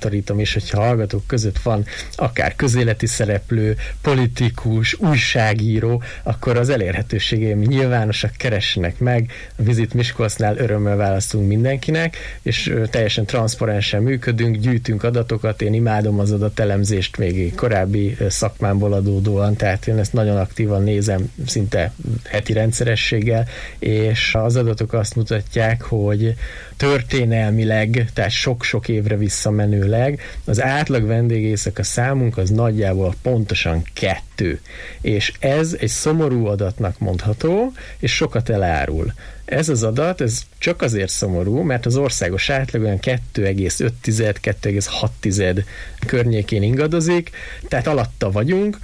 bátorítom is, hogyha hallgatók között van akár közéleti szereplő, politikus, újságíró, akkor az elérhetőségeim nyilvánosak, keressenek meg. A Visit Miskolcnál örömmel választunk mindenkinek, és teljesen transzparensen működünk, gyűjtünk adatokat, én imádom az adatelemzést még korábbi szakmámból adódóan, tehát én ezt nagyon aktívan nézem, szinte heti rendszerességgel, és az adatok azt mutatják, hogy történelmileg, tehát sok-sok évre visszamenőleg az átlag vendégéjszaka számunk az nagyjából pontosan 2. És ez egy szomorú adatnak mondható, és sokat elárul. Ez az adat, ez csak azért szomorú, mert az országos átlag olyan 2,5-2,6 környékén ingadozik, tehát alatta vagyunk,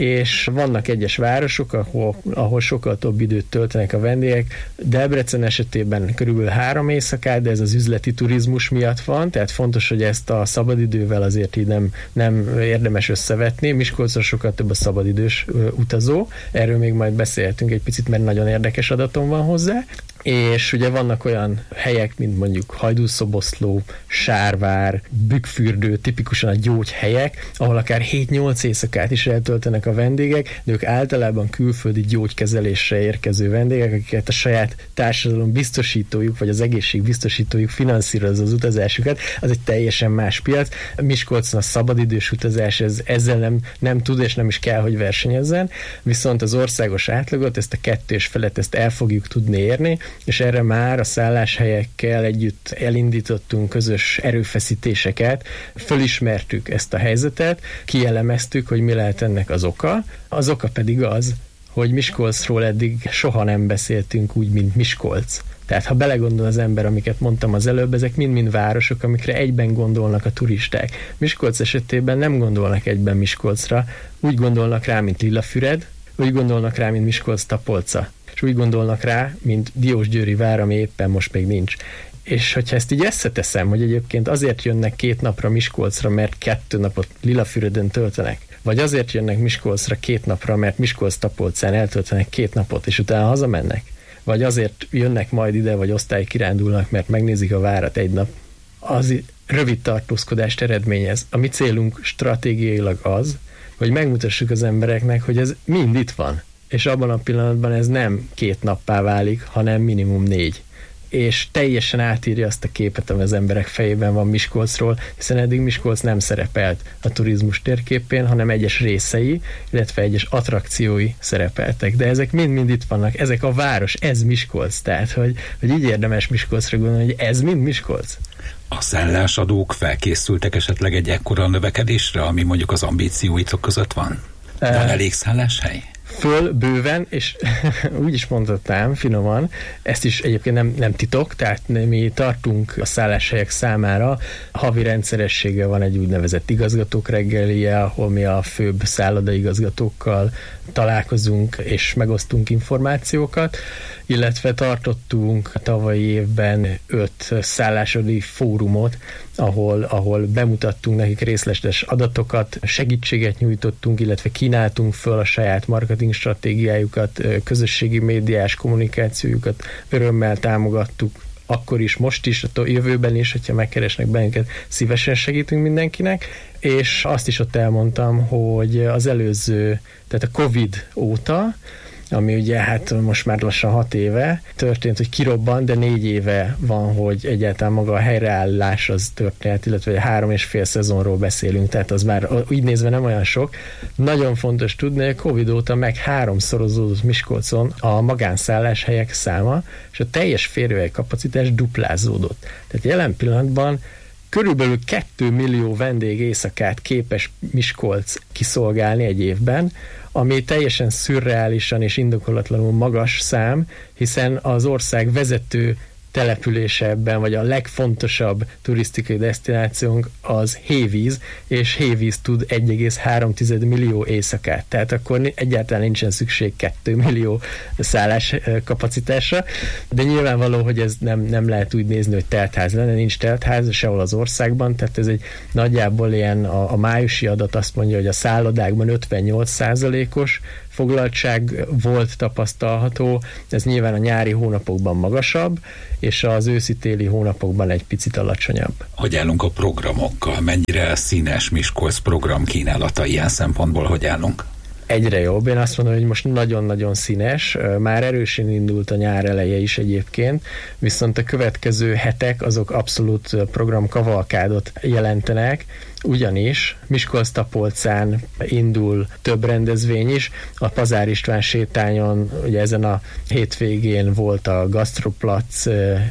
és vannak egyes városok, ahol sokkal több időt töltenek a vendégek. Debrecen esetében körülbelül 3 éjszakát, de ez az üzleti turizmus miatt van, tehát fontos, hogy ezt a szabadidővel azért így nem érdemes összevetni. Miskolcon sokkal több a szabadidős utazó, erről még majd beszélhetünk egy picit, mert nagyon érdekes adatom van hozzá. És ugye vannak olyan helyek, mint mondjuk Hajdúszoboszló, Sárvár, Bükkfürdő, tipikusan a gyógyhelyek, ahol akár 7-8 éjszakát is eltöltenek a vendégek, de ők általában külföldi gyógykezelésre érkező vendégek, akiket a saját társadalom biztosítójuk, vagy az egészségbiztosítójuk finanszírozza az utazásukat, az egy teljesen más piac. Miskolcon a szabadidős utazás ezzel nem tud és nem is kell, hogy versenyezzen, viszont az országos átlagot, ezt a 2 felett ezt el fogjuk tudni érni, és erre már a szálláshelyekkel együtt elindítottunk közös erőfeszítéseket, fölismertük ezt a helyzetet, kielemeztük, hogy mi lehet ennek az oka. Az oka pedig az, hogy Miskolcról eddig soha nem beszéltünk úgy, mint Miskolc. Tehát ha belegondol az ember, amiket mondtam az előbb, ezek mind-mind városok, amikre egyben gondolnak a turisták. Miskolc esetében nem gondolnak egyben Miskolcra, úgy gondolnak rá, mint Lillafüred, úgy gondolnak rá, mint Miskolc-Tapolca, és úgy gondolnak rá, mint Diósgyőri vár, ami éppen most még nincs. És hogyha ezt így összeteszem, hogy egyébként azért jönnek 2 napra Miskolcra, mert 2 napot Lillafüreden töltenek, vagy azért jönnek Miskolcra 2 napra, mert Miskolc-Tapolcán eltöltenek 2 napot, és utána hazamennek, vagy azért jönnek majd ide, vagy osztálykirándulnak, mert megnézik a várat egy nap, az rövid tartózkodást eredményez. A mi célunk stratégiailag az, hogy megmutassuk az embereknek, hogy ez mind itt van. És abban a pillanatban ez nem 2 nappá válik, hanem minimum 4. És teljesen átírja azt a képet, ami az emberek fejében van Miskolcról, hiszen eddig Miskolc nem szerepelt a turizmus térképén, hanem egyes részei, illetve egyes attrakciói szerepeltek. De ezek mind-mind itt vannak, ezek a város, ez Miskolc. Tehát, hogy így érdemes Miskolcra gondolni, hogy ez mind Miskolc. A szállásadók felkészültek esetleg egy ekkora növekedésre, ami mondjuk az ambícióitok között van? Van elég szálláshely? Föl bőven, és úgy is mondhatnám finoman, ezt is egyébként nem titok, tehát mi tartunk a szálláshelyek számára, havi rendszerességgel van egy úgynevezett igazgatók reggelije, ahol mi a főbb szállodaigazgatókkal találkozunk és megosztunk információkat, illetve tartottunk a tavalyi évben 5 szállásadi fórumot, ahol bemutattunk nekik részletes adatokat, segítséget nyújtottunk, illetve kínáltunk föl a saját marketing stratégiájukat, közösségi médiás kommunikációjukat, örömmel támogattuk, akkor is, most is, a jövőben is, hogyha megkeresnek bennünket, szívesen segítünk mindenkinek, és azt is ott elmondtam, hogy az előző, tehát a Covid óta, ami ugye hát most már lassan 6 éve történt, hogy kirobban, de 4 éve van, hogy egyáltalán maga a helyreállás az történt, illetve 3,5 szezonról beszélünk, tehát az már így nézve nem olyan sok. Nagyon fontos tudni, hogy a Covid óta meg 3-szorozódott Miskolcon a magánszálláshelyek száma, és a teljes férőhely kapacitás duplázódott. Tehát jelen pillanatban körülbelül 2 millió vendég éjszakát képes Miskolc kiszolgálni egy évben, ami teljesen szürreálisan és indokolatlanul magas szám, hiszen az ország vezető települése ebben, vagy a legfontosabb turisztikai desztinációnk az Hévíz, és Hévíz tud 1,3 millió éjszakát. Tehát akkor egyáltalán nincsen szükség 2 millió szállás kapacitásra, de nyilvánvaló, hogy ez nem lehet úgy nézni, hogy teltház lenne, nincs teltház sehol az országban, tehát ez egy nagyjából ilyen a májusi adat azt mondja, hogy a szállodákban 58%-os foglaltság volt tapasztalható, ez nyilván a nyári hónapokban magasabb, és az őszi-téli hónapokban egy picit alacsonyabb. Hogy állunk a programokkal? Mennyire színes Miskolc program kínálata ilyen szempontból, hogy állunk? Egyre jobb. Én azt mondom, hogy most nagyon-nagyon színes. Már erősen indult a nyár eleje is egyébként, viszont a következő hetek azok abszolút programkavalkádot jelentenek, ugyanis Miskolc-Tapolcán indul több rendezvény is. A Pazár István sétányon, ugye ezen a hétvégén volt a Gastroplatz,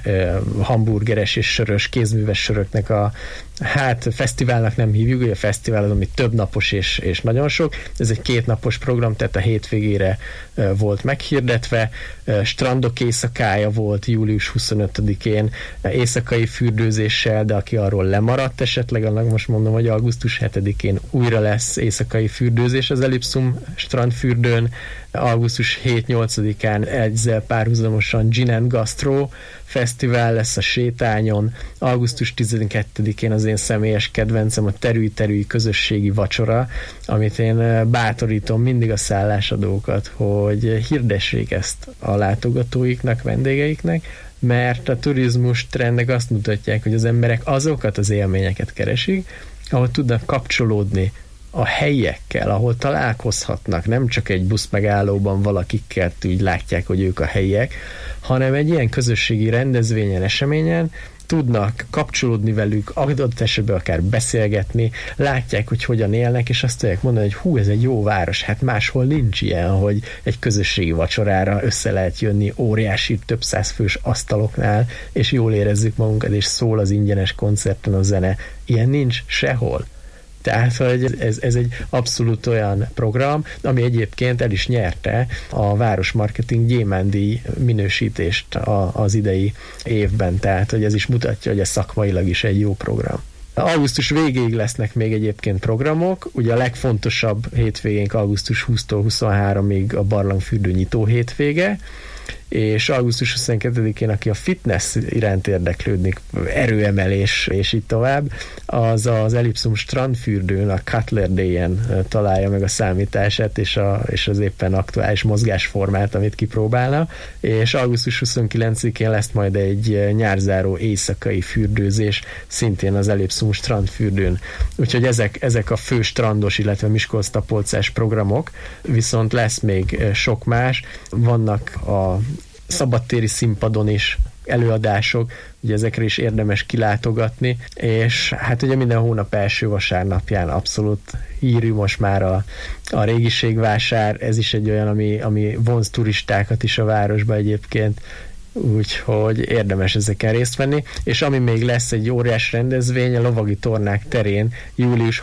hamburgeres és sörös, kézműves söröknek a fesztiválnak nem hívjuk, ugye a fesztivál az, ami több napos és nagyon sok. Ez egy 2 napos program, tehát a hétvégére volt meghirdetve. Strandok éjszakája volt július 25-én, éjszakai fürdőzéssel, de aki arról lemaradt esetleg, annak most mondom, hogy augusztus 7-én újra lesz éjszakai fürdőzés az Ellipszum strandfürdőn, augusztus 7-8-án ezzel párhuzamosan Gin and Gastro fesztivál lesz a sétányon, augusztus 12-én az én személyes kedvencem a Terüly közösségi vacsora, amit én bátorítom mindig a szállásadókat, hogy hirdessék ezt a látogatóiknak, vendégeiknek, mert a turizmus trendek azt mutatják, hogy az emberek azokat az élményeket keresik, ahol tudnak kapcsolódni a helyiekkel, ahol találkozhatnak, nem csak egy buszmegállóban valakikkel úgy látják, hogy ők a helyiek, hanem egy ilyen közösségi rendezvényen, eseményen tudnak kapcsolódni velük, adott esetben akár beszélgetni, látják, hogy hogyan élnek, és azt tudják mondani, hogy hú, ez egy jó város, hát máshol nincs ilyen, hogy egy közösségi vacsorára össze lehet jönni óriási, több 100 fős asztaloknál, és jól érezzük magunkat, és szól az ingyenes koncerten a zene. Ilyen nincs sehol. Tehát, hogy ez egy abszolút olyan program, ami egyébként el is nyerte a Városmarketing Gyémánt-díj minősítést az idei évben. Tehát, hogy ez is mutatja, hogy ez szakmailag is egy jó program. Augusztus végéig lesznek még egyébként programok, ugye a legfontosabb hétvégénk augusztus 20-tól 23-ig a barlangfürdő nyitó hétvége, és augusztus 22-én, aki a fitness iránt érdeklődik, erőemelés és így tovább, az Ellipszum strandfürdőn, a Cutler Day-en találja meg a számítását és az éppen aktuális mozgásformát, amit kipróbálna, és augusztus 29-én lesz majd egy nyárzáró éjszakai fürdőzés, szintén az Ellipszum strandfürdőn. Úgyhogy ezek a fő strandos, illetve Miskolc-Tapolcás programok, viszont lesz még sok más. Vannak a szabadtéri színpadon is előadások, ugye ezekre is érdemes kilátogatni, és hát ugye minden hónap első vasárnapján abszolút hírű most már a régiségvásár, ez is egy olyan, ami vonz turistákat is a városba egyébként, úgyhogy érdemes ezeken részt venni, és ami még lesz egy óriás rendezvény a Lovagi Tornák terén július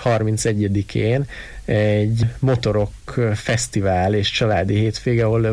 31-én egy motorok fesztivál és családi hétvége, ahol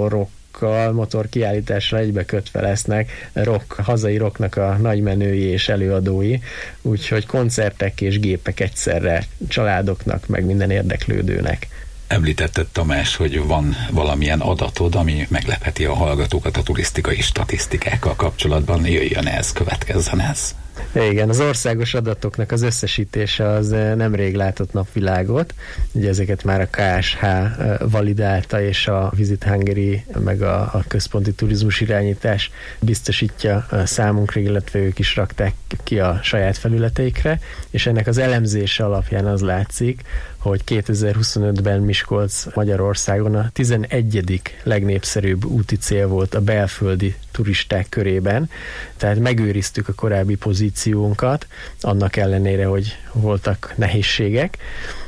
motorkiállítással egybekötve lesznek hazai rocknak a nagymenői és előadói, úgyhogy koncertek és gépek egyszerre családoknak, meg minden érdeklődőnek. Említetted, Tamás, hogy van valamilyen adatod, ami meglepheti a hallgatókat a turisztikai statisztikákkal kapcsolatban. Jöjjön ez, következzen ez. Igen, az országos adatoknak az összesítése az nemrég látott napvilágot. Ugye ezeket már a KSH validálta, és a Visit Hungary, meg a központi turizmus irányítás biztosítja számunkra, illetve ők is rakták ki a saját felületeikre, és ennek az elemzése alapján az látszik, hogy 2025-ben Miskolc Magyarországon a 11. legnépszerűbb úti cél volt a belföldi turisták körében, tehát megőriztük a korábbi pozíciónkat, annak ellenére, hogy voltak nehézségek,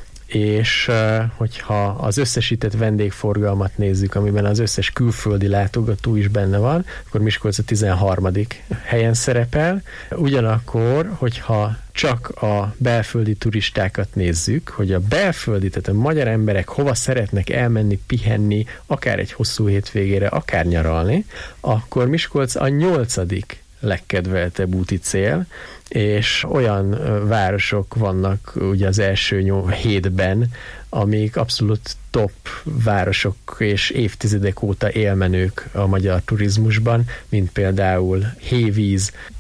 és hogyha az összesített vendégforgalmat nézzük, amiben az összes külföldi látogató is benne van, akkor Miskolc a 13. helyen szerepel. Ugyanakkor, hogyha csak a belföldi turistákat nézzük, hogy a belföldi, tehát a magyar emberek hova szeretnek elmenni, pihenni, akár egy hosszú hétvégére, akár nyaralni, akkor Miskolc a 8. legkedveltebb úti cél, és olyan városok vannak ugye az első 7-ben, amik abszolút top városok és évtizedek óta élmenők a magyar turizmusban, mint például Hévíz,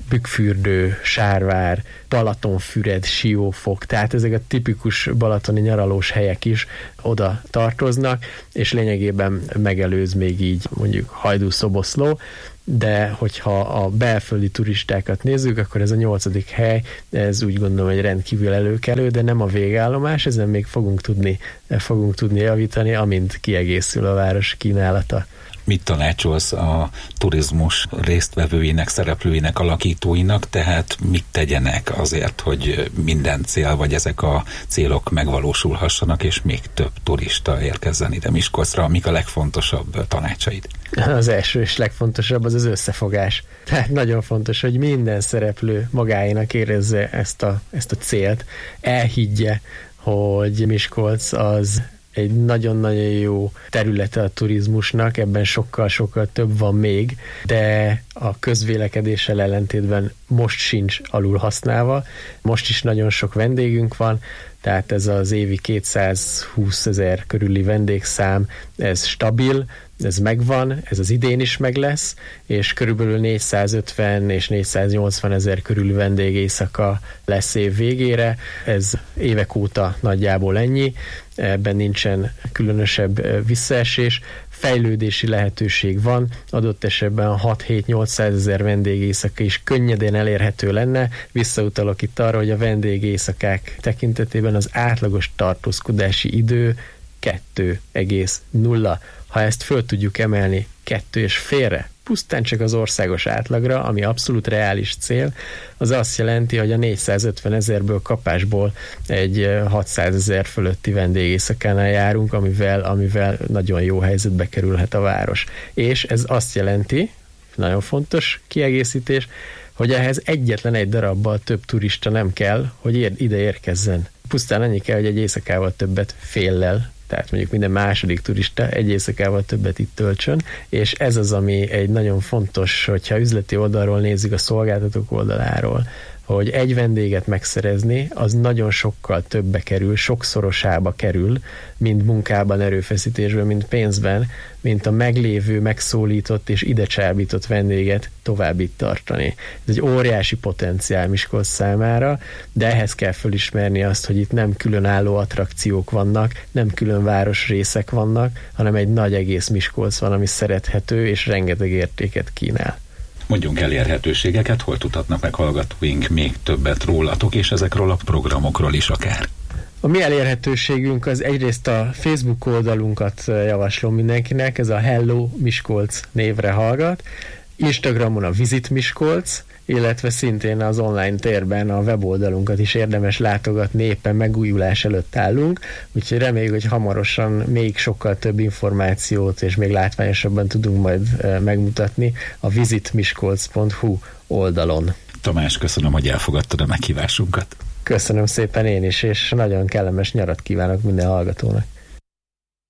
Bükkfürdő, Sárvár, Balatonfüred, Siófok, tehát ezek a tipikus balatoni nyaralós helyek is oda tartoznak, és lényegében megelőz még így mondjuk Hajdú-Szoboszló, de hogyha a belföldi turistákat nézzük, akkor ez a 8. hely, ez úgy gondolom, hogy rendkívül előkelő, de nem a végállomás, ezen még fogunk tudni javítani, amint kiegészül a város kínálata. Mit tanácsolsz a turizmus résztvevőinek, szereplőinek, alakítóinak, tehát mit tegyenek azért, hogy minden cél, vagy ezek a célok megvalósulhassanak, és még több turista érkezzen ide Miskolcra? Mik a legfontosabb tanácsaid? Az első és legfontosabb az összefogás. Tehát nagyon fontos, hogy minden szereplő magáénak érezze ezt a célt, elhiggye, hogy Miskolc az egy nagyon-nagyon jó területe a turizmusnak, ebben sokkal-sokkal több van még, de a közvélekedéssel ellentétben most sincs alul használva. Most is nagyon sok vendégünk van, tehát ez az évi 220 000 körüli vendégszám, ez stabil, ez megvan, ez az idén is meg lesz, és körülbelül 450 és 480 000 körüli vendégészaka lesz év végére, ez évek óta nagyjából ennyi, ebben nincsen különösebb visszaesés, fejlődési lehetőség van, adott esetben 6-7-800 000 vendégészaka is könnyedén elérhető lenne. Visszautalok itt arra, hogy a vendégészakák tekintetében az átlagos tartózkodási idő 2,0. Ha ezt föl tudjuk emelni 2,5-re, pusztán csak az országos átlagra, ami abszolút reális cél, az azt jelenti, hogy a 450 000-ből kapásból egy 600 000 fölötti vendégészakánál járunk, amivel nagyon jó helyzetbe kerülhet a város. És ez azt jelenti, nagyon fontos kiegészítés, hogy ehhez egyetlen egy darabbal több turista nem kell, hogy ide érkezzen. Pusztán annyi kell, hogy egy éjszakával többet féllel, tehát mondjuk minden második turista egy éjszakával többet itt töltsön, és ez az, ami egy nagyon fontos, hogyha üzleti oldalról nézzük a szolgáltatók oldaláról, hogy egy vendéget megszerezni, az nagyon sokkal többbe kerül, sokszorosába kerül, mind munkában, erőfeszítésben, mind pénzben, mint a meglévő, megszólított és ide csábított vendéget tovább itt tartani. Ez egy óriási potenciál Miskolc számára, de ehhez kell felismerni azt, hogy itt nem különálló attrakciók vannak, nem külön városrészek vannak, hanem egy nagy egész Miskolc van, ami szerethető és rengeteg értéket kínál. Mondjunk elérhetőségeket, hol tudhatnak meg hallgatóink még többet rólatok, és ezekről a programokról is akár. A mi elérhetőségünk az egyrészt a Facebook oldalunkat javaslom mindenkinek, ez a Hello Miskolc névre hallgat, Instagramon a Visit Miskolc, illetve szintén az online térben a weboldalunkat is érdemes látogatni, éppen megújulás előtt állunk, úgyhogy reméljük, hogy hamarosan még sokkal több információt és még látványosabban tudunk majd megmutatni a visitmiskolc.hu oldalon. Tamás, köszönöm, hogy elfogadtad a meghívásunkat. Köszönöm szépen én is, és nagyon kellemes nyarat kívánok minden hallgatónak.